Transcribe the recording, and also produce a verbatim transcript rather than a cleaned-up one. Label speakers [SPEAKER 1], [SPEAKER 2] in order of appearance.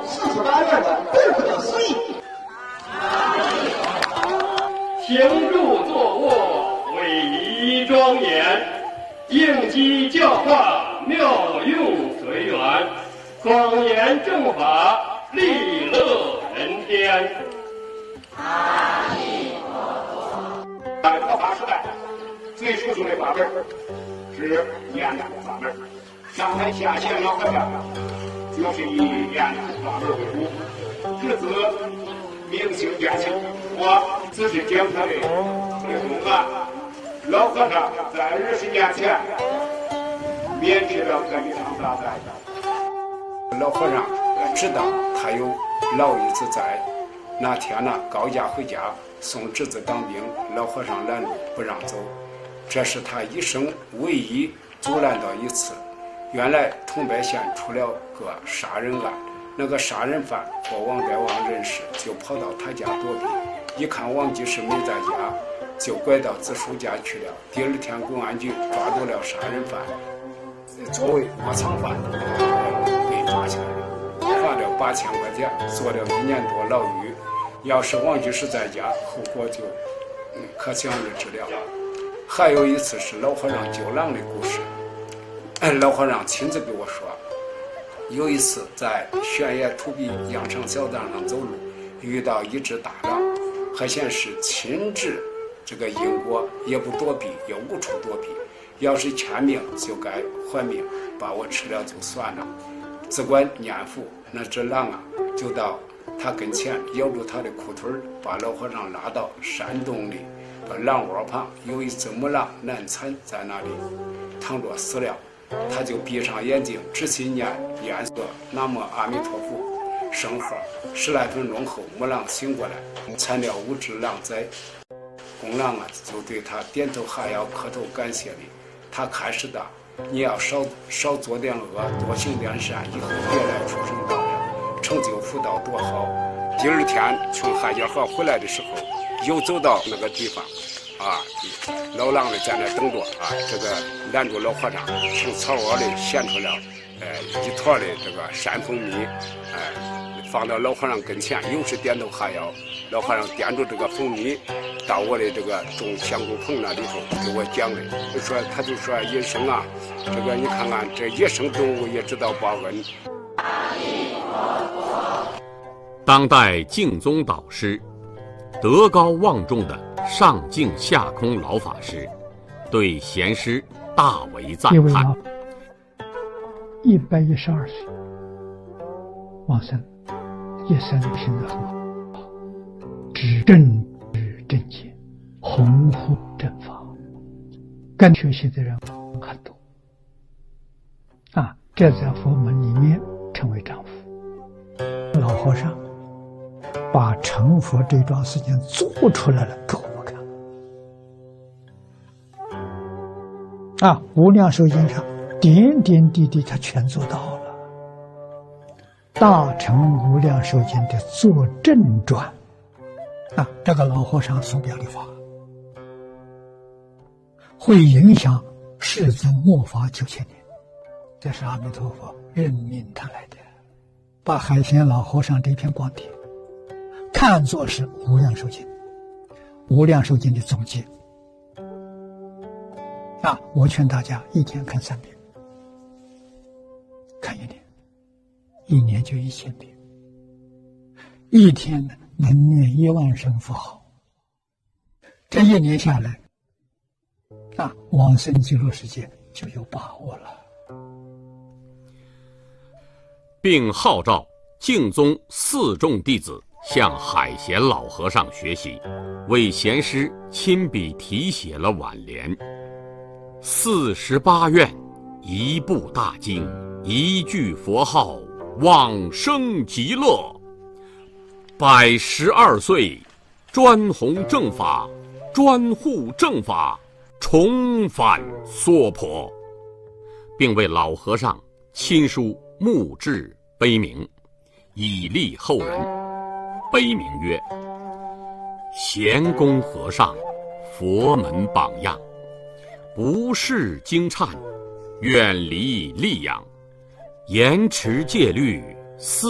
[SPEAKER 1] 四十八愿的不可思议。
[SPEAKER 2] 行住坐卧，威仪庄严，应机教化，妙用随缘，广言正法，利乐人天。
[SPEAKER 3] 阿弥陀佛。
[SPEAKER 4] 在佛法时代，最殊胜的法门是念佛法门。上海下线老和尚就是以念佛法门为主，侄子明星变性，我只是讲他的内容啊。老和尚在二十年前免去了这一场大灾。老和尚知道他有老一子在，那天呢，高家回家送侄子当兵，老和尚拦路不让走，这是他一生唯一阻拦到一次。原来桐柏县出了个杀人案，那个杀人犯和王该王认识，就跑到他家躲避，一看王继士没在家，就拐到子叔家去了。第二天公安局抓住了杀人犯，作为窝藏犯被抓起来了，罚了八千块钱，坐了一年多牢狱。要是王继士在家，后果就可想而知了。还有一次是老和尚救狼的故事，老和尚亲自给我说，有一次在悬崖土壁羊肠小道上走路，遇到一只大狼，还显示亲至这个因果，也不躲避，也无处躲避，要是欠命就该还命，把我吃了就算了。只管念佛，那只狼啊就到他跟前咬住他的裤腿，把老和尚拉到山洞里，把狼窝旁有一只母狼难产在那里躺着死了，他就闭上眼睛仔细念念诵南无阿弥陀佛圣号，十来分钟后母狼醒过来，产了五只狼崽。公狼啊就对他点头哈腰磕头感谢礼，他开始的你要少少做点恶，多行点善，以后别来出生道了，成就福道多好。第二天从海家河回来的时候，又走到那个地方啊，老狼呢在那等着啊，这个拦住老和尚，从草窝里衔出了呃一坨的这个山蜂蜜，哎、呃，放到老和尚跟前，又是点头哈腰。老和尚掂住这个蜂蜜到我的这个种香菇棚那里头给我讲的，就说他就说野生啊，这个你看看这野生动物也知道报恩。
[SPEAKER 5] 当代净宗导师德高望重的上净下空老法师对贤师大为赞叹。
[SPEAKER 6] 一百一十二岁往生，一生品德很好，知正知正见，弘护正法，跟学习的人很多啊，这在佛门里面称为丈夫。老和尚把成佛这桩事情做出来了给我们看啊，无量寿经上点点滴滴他全做到了。大乘无量寿经的作证传啊，这个老和尚所表的法会影响世尊末法九千年，这是阿弥陀佛任命他来的，把海贤老和尚这篇光碟看作是无量寿经，无量寿经的总结啊！我劝大家一天看三遍，看一年，一年就一千遍，一天能念一万声佛号，这一年下来啊，往生极乐世界就有把握了。
[SPEAKER 5] 并号召净宗四众弟子向海贤老和尚学习，为贤师亲笔题写了挽联：四十八愿，一部大经，一句佛号，往生极乐。百十二岁，专弘正法，专护正法，重返娑婆，并为老和尚亲书墓志碑铭，以利后人。碑铭曰：贤公和尚，佛门榜样，不世经忏，远离戾养，严持戒律，